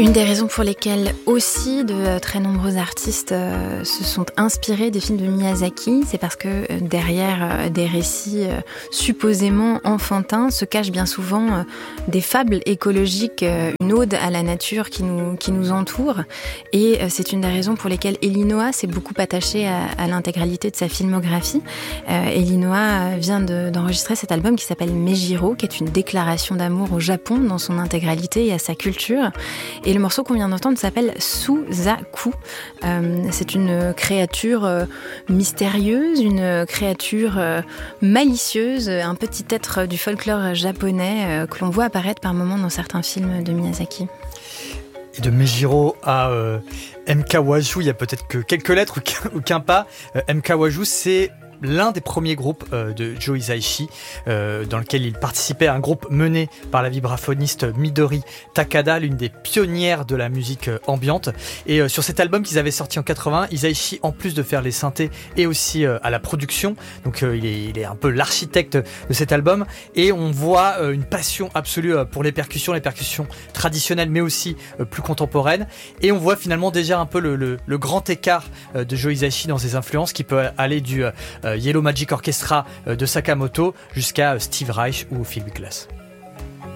Une des raisons pour lesquelles aussi de très nombreux artistes se sont inspirés des films de Miyazaki, c'est parce que derrière des récits supposément enfantins se cachent bien souvent des fables écologiques, une ode à la nature qui nous entoure. Et c'est une des raisons pour lesquelles Elinoa s'est beaucoup attachée à l'intégralité de sa filmographie. Elinoa vient d'enregistrer cet album qui s'appelle Meijiro, qui est une déclaration d'amour au Japon dans son intégralité et à sa culture. Et le morceau qu'on vient d'entendre s'appelle Suzaku. C'est une créature mystérieuse, une créature malicieuse, un petit être du folklore japonais que l'on voit apparaître par moments dans certains films de Miyazaki. Et de Meijiro à M. Kawaju, il y a peut-être que quelques lettres ou qu'un pas. M. Kawaju, c'est l'un des premiers groupes de Joe Hisaishi, dans lequel il participait à un groupe mené par la vibraphoniste Midori Takada, l'une des pionnières de la musique ambiante. Et sur cet album qu'ils avaient sorti en 80, Hisaishi, en plus de faire les synthés, et aussi à la production. Donc il est un peu l'architecte de cet album. Et on voit une passion absolue pour les percussions traditionnelles, mais aussi plus contemporaines. Et on voit finalement déjà un peu le grand écart de Joe Hisaishi dans ses influences, qui peut aller du Yellow Magic Orchestra de Sakamoto jusqu'à Steve Reich ou Philip Glass.